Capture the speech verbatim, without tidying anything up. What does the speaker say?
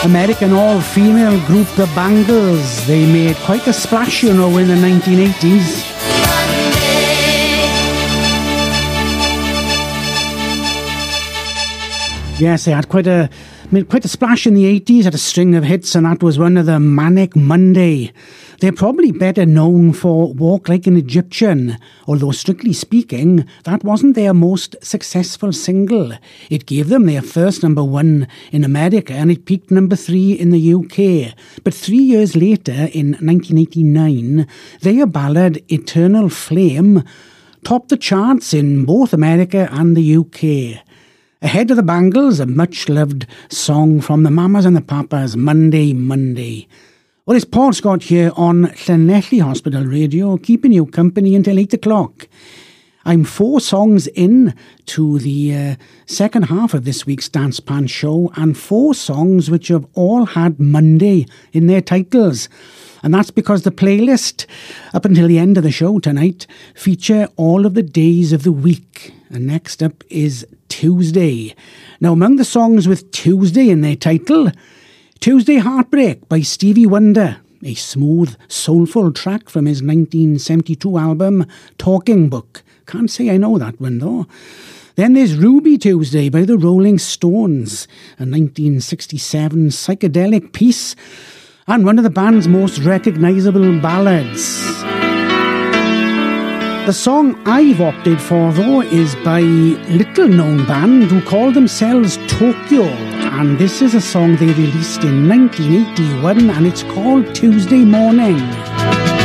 American all-female group The Bangles. They made quite a splash, you know, in the nineteen eighties. Yes, they had quite a made quite a splash in the eighties, had a string of hits, and that was one of them, Manic Monday. They're probably better known for Walk Like an Egyptian, although strictly speaking, that wasn't their most successful single. It gave them their first number one in America, and it peaked number three in the U K. But three years later, in nineteen eighty-nine, their ballad Eternal Flame topped the charts in both America and the U K. Ahead of the Bangles, a much-loved song from the Mamas and the Papas, Monday, Monday. Well, it's Paul Scott here on Llanelli Hospital Radio, keeping you company until eight o'clock. I'm four songs in to the uh, second half of this week's Dance Pan show, and four songs which have all had Monday in their titles. And that's because the playlist, up until the end of the show tonight, feature all of the days of the week. And next up is Tuesday. Now, among the songs with Tuesday in their title, Tuesday Heartbreak by Stevie Wonder, a smooth, soulful track from his nineteen seventy-two album, Talking Book. Can't say I know that one, though. Then there's Ruby Tuesday by the Rolling Stones, a nineteen sixty-seven psychedelic piece, and one of the band's most recognisable ballads. The song I've opted for, though, is by a little-known band who call themselves Tokyo, and this is a song they released in nineteen eighty-one, and it's called Tuesday Morning.